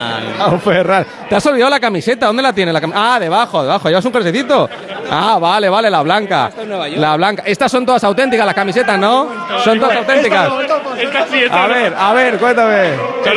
A un Ferran. ¿Te has olvidado la camiseta? ¿Dónde la tiene? Ah, debajo. ¿Llevas un crucecito? Ah, vale, la blanca. La blanca. Estas son todas auténticas, las camisetas, ¿no? Son todas auténticas. A ver, cuéntame.